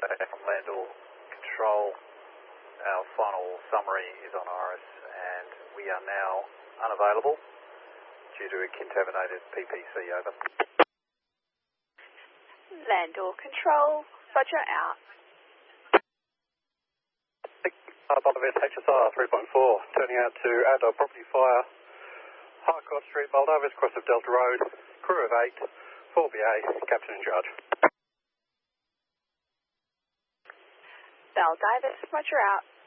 Landor Control. Our final summary is on Iris and we are now unavailable due to a contaminated PPC. Over. Landor Control, Roger out. Boulevard HSR 3.4, turning out to Adler Property Fire, Harcourt Street, Baldovis, cross of Delta Road, crew of 8, 4BA, captain in charge. Baldovis, Roger out.